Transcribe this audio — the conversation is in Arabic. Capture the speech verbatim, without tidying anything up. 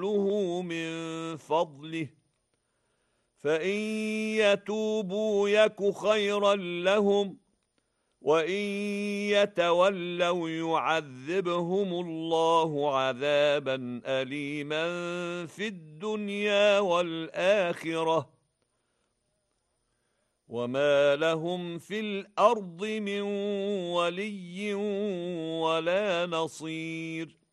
له من فضله فإن يتوبوا يك خيرا لهم وإن يتولوا يعذبهم الله عذابا أليما في الدنيا والآخرة وما لهم في الأرض من ولي ولا نصير.